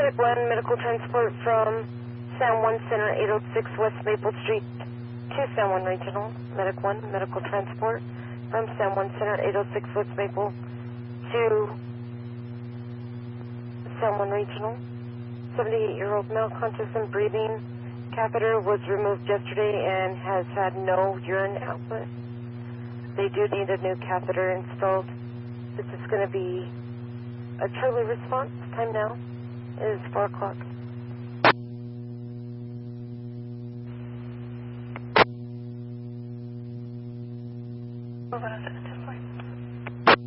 Medic 1, medical transport from San Juan Center, 806 West Maple Street to San Juan Regional. Medic 1, medical transport from San Juan Center, 806 West Maple to San Juan Regional. 78-year-old male, conscious and breathing. Catheter was removed yesterday and has had no urine output. They do need a new catheter installed. This is going to be a Charlie response. Time now is 4 o'clock.